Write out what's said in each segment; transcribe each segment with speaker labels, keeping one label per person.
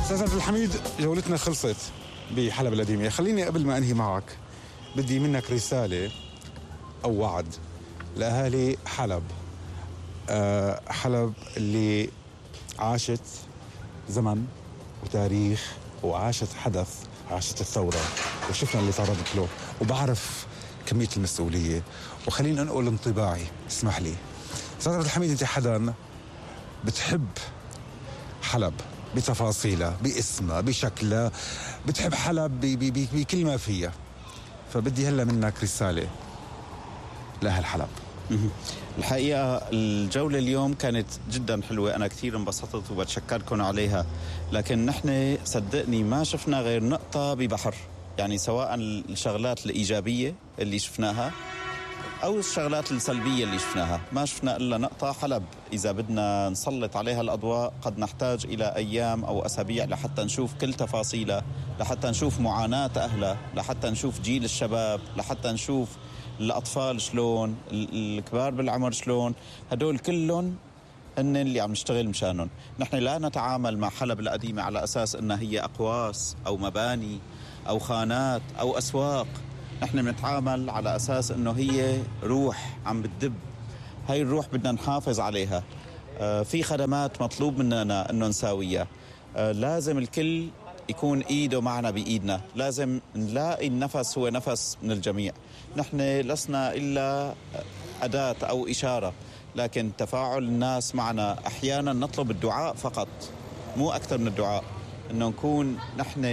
Speaker 1: أستاذ عبد الحميد، جولتنا خلصت بحلب القديمة. خليني قبل ما أنهي معك بدي منك رسالة أو وعد لأهالي حلب. حلب اللي عاشت زمن وتاريخ وعاشت حدث، عاشت الثورة وشفنا اللي تعرضت له، وبعرف كمية المسؤولية. وخليني أنقل انطباعي، اسمح لي أستاذ عبد الحميد، أنت حدا بتحب حلب بتفاصيلها، باسمها، بشكلها، بتحب حلب بكل ما فيها. فبدي هلا منك رسالة لأهل حلب.
Speaker 2: الحقيقة الجولة اليوم كانت جدا حلوة، أنا كثير انبسطت وبتشكركم عليها. لكن نحن صدقني ما شفنا غير نقطة ببحر، يعني سواء الشغلات الإيجابية اللي شفناها أو الشغلات السلبية اللي شفناها، ما شفنا إلا نقطة حلب. إذا بدنا نسلط عليها الأضواء قد نحتاج إلى أيام أو أسابيع لحتى نشوف كل تفاصيلها، لحتى نشوف معاناة أهلها، لحتى نشوف جيل الشباب، لحتى نشوف الأطفال شلون، الكبار بالعمر شلون. هدول كلهم هن اللي عم نشتغل مشانهم. نحن لا نتعامل مع حلب القديمة على أساس أنها هي أقواس أو مباني أو خانات أو أسواق. نحن بنتعامل على أساس أنه هي روح عم بتدب. هاي الروح بدنا نحافظ عليها. في خدمات مطلوب مننا أنه نساويها. لازم الكل يكون إيده معنا بإيدنا، لازم نلاقي النفس هو نفس من الجميع. نحن لسنا إلا أداة أو إشارة، لكن تفاعل الناس معنا أحيانا نطلب الدعاء فقط، مو أكثر من الدعاء، إنه نكون نحن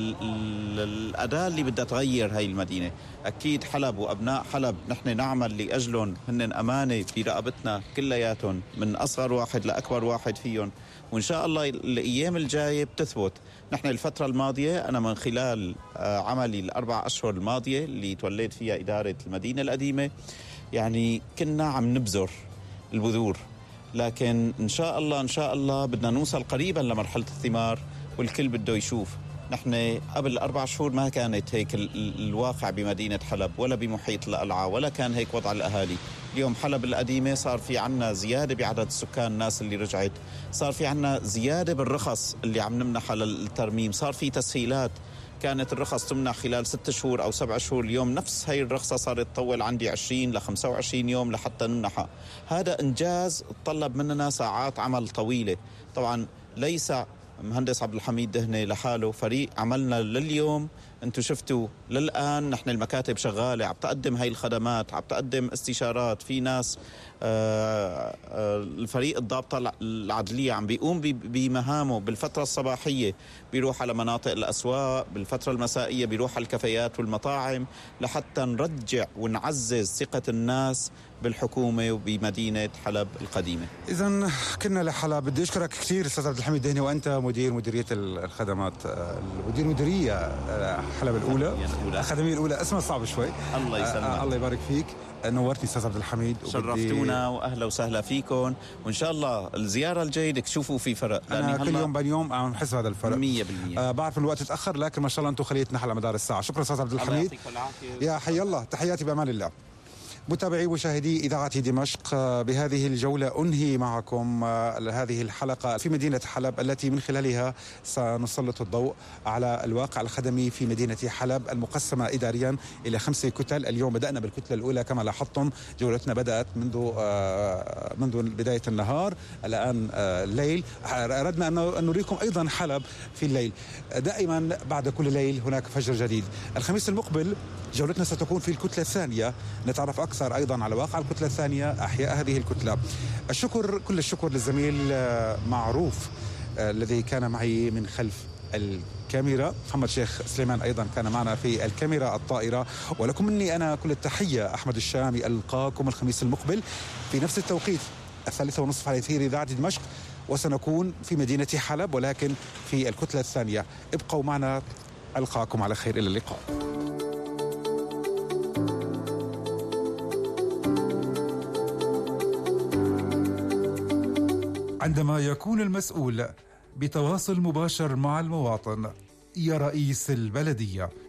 Speaker 2: الأداة اللي بدها تغير هاي المدينة. أكيد حلب وأبناء حلب نحن نعمل لأجلهم، هن أمانة في رقبتنا كلياتهم، من أصغر واحد لأكبر واحد فيهم. وإن شاء الله الأيام الجاية بتثبت. نحن الفترة الماضية، أنا من خلال عملي الأربع أشهر الماضية اللي توليت فيها إدارة المدينة القديمة، يعني كنا عم نبذر البذور، لكن إن شاء الله بدنا نوصل قريبا لمرحلة الثمار والكل بده يشوف. نحن قبل 4 شهور ما كانت هيك الواقع بمدينة حلب ولا بمحيط القلعة، ولا كان هيك وضع الأهالي. اليوم حلب القديمة صار في عنا زيادة بعدد السكان، الناس اللي رجعت، صار في عنا زيادة بالرخص اللي عم نمنحها للترميم، صار في تسهيلات. كانت الرخص تمنح خلال 6 شهور أو 7 شهور، اليوم نفس هاي الرخصة صارت تطول عندي 20 ل 25 يوم لحتى نمنحها. هذا إنجاز تطلب مننا ساعات عمل طويلة. طبعا ليس مهندس عبد الحميد دهني لحاله، فريق عملنا لليوم. انتم شفتوا للآن نحن المكاتب شغالة، عم تقدم هاي الخدمات، عم تقدم استشارات. في ناس الفريق الضابطة العدلية عم بيقوم بمهامه. بالفترة الصباحية بيروح على مناطق الأسواق، بالفترة المسائية بيروح على الكافيات والمطاعم، لحتى نرجع ونعزز ثقة الناس بالحكومة وبمدينة حلب القديمة.
Speaker 1: إذن كنا لحلب. بدي أشكرك كثير أستاذ عبد الحميد دهني، وأنت مديرية الخدمات، مديرية حلب الأولى، الأكاديمية الأولى. اسمها صعب شوي.
Speaker 2: الله يسلمك.
Speaker 1: الله يبارك فيك. نورتني أستاذ عبد الحميد،
Speaker 2: شرفتونا وأهلا وسهلا فيكم. وإن شاء الله الزيارة الجاية تشوفوا في فرق.
Speaker 1: أنا كل يوم باليوم عم نحس هذا الفرق
Speaker 2: 100%.
Speaker 1: بعرف الوقت تأخر، لكن ما شاء الله أنتم خليتنا على مدار الساعة. شكرا أستاذ عبد الحميد، يا حي الله. تحياتي بأمان الله. متابعي ومشاهدي إذاعة دمشق، بهذه الجولة أنهي معكم هذه الحلقة في مدينة حلب، التي من خلالها سنسلط الضوء على الواقع الخدمي في مدينة حلب المقسمة إداريا إلى 5 كتل. اليوم بدأنا بالكتلة الأولى كما لاحظتم. جولتنا بدأت منذ بداية النهار، الآن الليل. أردنا أن نريكم أيضا حلب في الليل. دائما بعد كل ليل هناك فجر جديد. الخميس المقبل جولتنا ستكون في الكتلة الثانية، نتعرف أكثر أيضا على واقع الكتلة الثانية، أحياء هذه الكتلة. كل الشكر للزميل معروف الذي كان معي من خلف الكاميرا. محمد شيخ سليمان أيضا كان معنا في الكاميرا الطائرة. ولكم مني أنا كل التحية. أحمد الشامي ألقاكم الخميس المقبل في نفس التوقيت 3:30 على أثير إذاعة دمشق، وسنكون في مدينة حلب ولكن في الكتلة الثانية. ابقوا معنا، ألقاكم على خير، إلى اللقاء. عندما يكون المسؤول بتواصل مباشر مع المواطن، يا رئيس البلدية،